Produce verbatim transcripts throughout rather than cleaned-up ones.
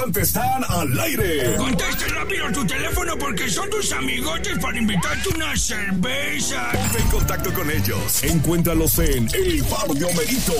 Están al aire. Conteste rápido tu teléfono porque son tus amigotes para invitarte una cerveza. Ponte en contacto con ellos. Encuéntralos en El Bar de Homerito.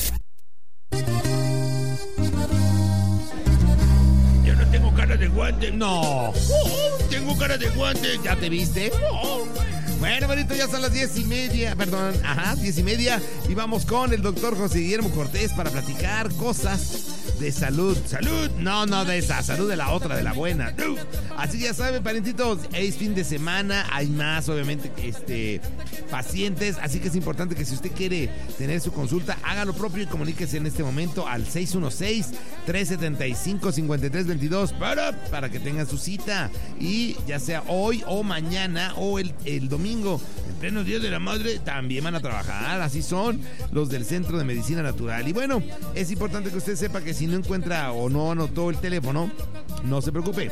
Yo no tengo cara de guante. No. Oh, tengo cara de guante. ¿Ya te viste? Oh. Bueno, bonito, ya son las diez y media, perdón, ajá, diez y media, y vamos con el doctor José Guillermo Cortés para platicar cosas de salud. ¿Salud? No, no de esa, salud de la otra, de la buena. Así que ya saben, parentitos, es fin de semana, hay más, obviamente, este, pacientes, así que es importante que si usted quiere tener su consulta, haga lo propio y comuníquese en este momento al seis uno seis, tres siete cinco, cinco tres dos dos para, para que tengan su cita, y ya sea hoy o mañana o el, el domingo, en pleno Día de la Madre, también van a trabajar. Así son los del Centro de Medicina Natural. Y bueno, es importante que usted sepa que si no encuentra o no anotó el teléfono, no se preocupe.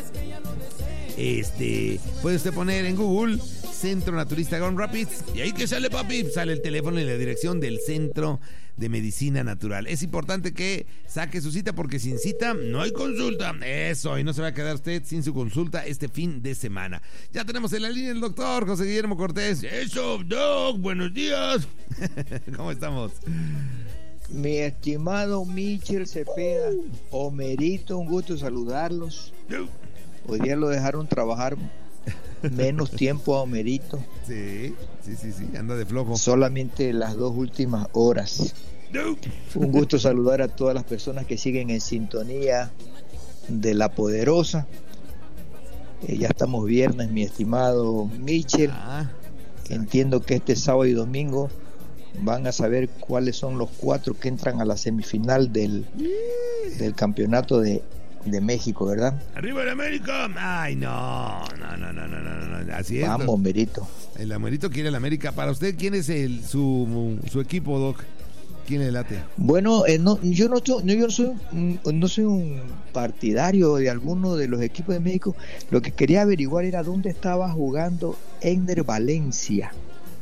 Este, puede usted poner en Google Centro Naturista Grand Rapids, y ahí que sale, papi, sale el teléfono y la dirección del Centro de Medicina Natural. Es importante que saque su cita porque sin cita no hay consulta. Eso, y no se va a quedar usted sin su consulta este fin de semana. Ya tenemos en la línea el doctor José Guillermo Cortés. Eso, doc, buenos días. ¿Cómo estamos? Mi estimado Michel Cepeda, Homerito, un gusto saludarlos. Hoy día lo dejaron trabajar menos tiempo a Homerito. Sí, sí, sí, sí, anda de flojo. Solamente las dos últimas horas. Un gusto saludar a todas las personas que siguen en sintonía de La Poderosa. Eh, ya estamos viernes, mi estimado Michel. Ah, Entiendo que este sábado y domingo van a saber cuáles son los cuatro que entran a la semifinal del, del campeonato de de México, ¿verdad? ¡Arriba el América! Ay, no, no, no, no, no, no, no. Así es. Vamos, Homerito. El Homerito quiere el América. Para usted, ¿quién es el su, su equipo, Doc? ¿Quién le late? Bueno, eh, no, yo no, no, yo no soy, no soy un partidario de alguno de los equipos de México. Lo que quería averiguar era dónde estaba jugando Ender Valencia.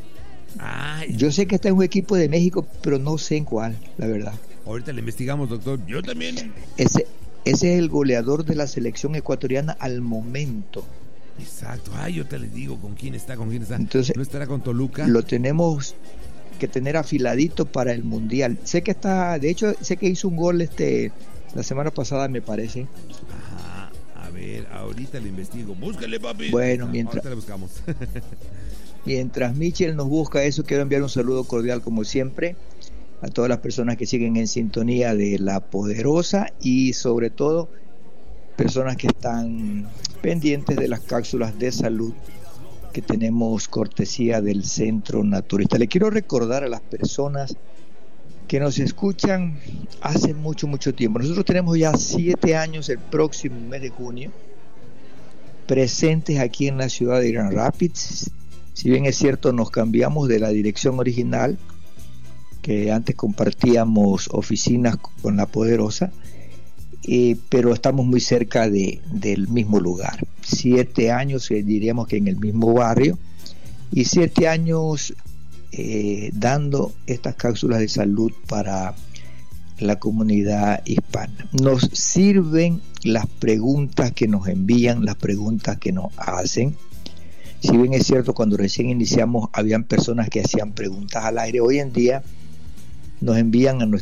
Ay. Yo sé que está en un equipo de México, pero no sé en cuál, la verdad. Ahorita le investigamos, doctor. Yo también. Ese Ese es el goleador de la selección ecuatoriana al momento. Exacto. Ay, yo te les digo con quién está, con quién está. Entonces, ¿no estará con Toluca? Lo tenemos que tener afiladito para el Mundial. Sé que está, de hecho, sé que hizo un gol este la semana pasada, me parece. Ajá. A ver, ahorita le investigo. Búscale, papi. Bueno, mientras ahorita le buscamos. Mientras Michel nos busca eso, quiero enviar un saludo cordial, como siempre, a todas las personas que siguen en sintonía de La Poderosa y sobre todo personas que están pendientes de las cápsulas de salud que tenemos cortesía del Centro Naturista. Le quiero recordar a las personas que nos escuchan hace mucho, mucho tiempo. Nosotros tenemos ya siete años el próximo mes de junio presentes aquí en la ciudad de Grand Rapids. Si bien es cierto, nos cambiamos de la dirección original, que antes compartíamos oficinas con La Poderosa, eh, pero estamos muy cerca de, del mismo lugar. Siete años, eh, diríamos que en el mismo barrio, y siete años eh, dando estas cápsulas de salud para la comunidad hispana. Nos sirven las preguntas que nos envían, las preguntas que nos hacen. Si bien es cierto, cuando recién iniciamos habían personas que hacían preguntas al aire, hoy en día nos envían a nuestro